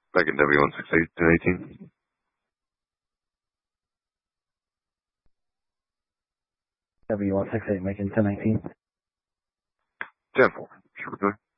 Back in W168 1018. W168 making 1019. 10-4. Sure,